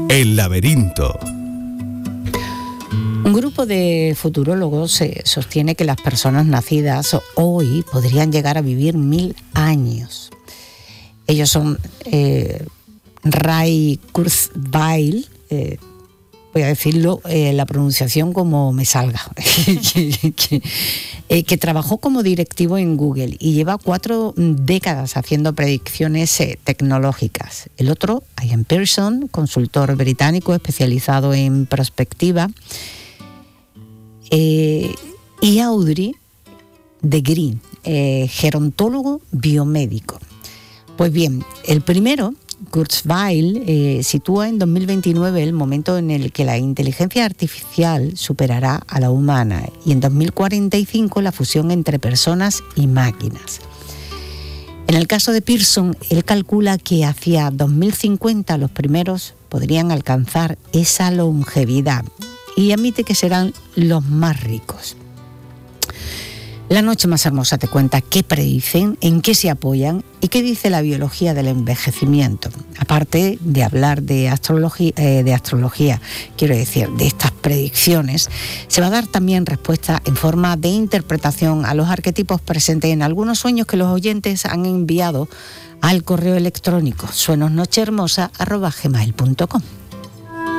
El laberinto. Un grupo de futurólogos sostiene que las personas nacidas hoy podrían llegar a vivir 1000 años. Ellos son Ray Kurzweil, voy a decirlo la pronunciación como me salga, que trabajó como directivo en Google y lleva 4 décadas haciendo predicciones tecnológicas. El otro, Ian Pearson, consultor británico especializado en prospectiva, y Audrey de Green, gerontólogo biomédico. Pues bien, el primero, Kurzweil, sitúa en 2029 el momento en el que la inteligencia artificial superará a la humana y en 2045 la fusión entre personas y máquinas. En el caso de Pearson, él calcula que hacia 2050 los primeros podrían alcanzar esa longevidad y admite que serán los más ricos. La noche más hermosa te cuenta qué predicen, en qué se apoyan y qué dice la biología del envejecimiento. Aparte de hablar de astrología, quiero decir, de estas predicciones, se va a dar también respuesta en forma de interpretación a los arquetipos presentes en algunos sueños que los oyentes han enviado al correo electrónico suenosnochehermosa@gmail.com.